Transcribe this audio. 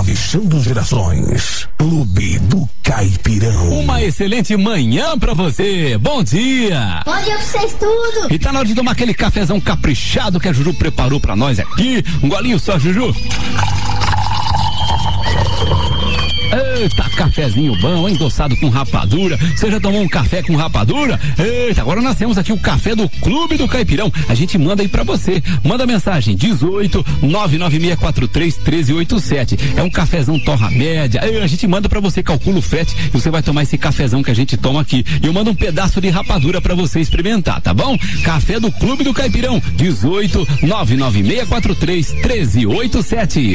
Atravessando gerações. Clube do Caipirão. Uma excelente manhã pra você. Bom dia. Bom dia pra vocês tudo. E tá na hora de tomar aquele cafezão caprichado que a Juju preparou pra nós aqui. Um golinho só, Juju. Eita, cafezinho bom, endossado com rapadura. Você já tomou um café com rapadura? Eita, agora nós temos aqui o café do Clube do Caipirão. A gente manda aí pra você. Manda mensagem 18 99643 1387. É um cafezão torra média. A gente manda pra você, calcula o frete e você vai tomar esse cafezão que a gente toma aqui. E eu mando um pedaço de rapadura pra você experimentar, tá bom? Café do Clube do Caipirão 18 99643 1387.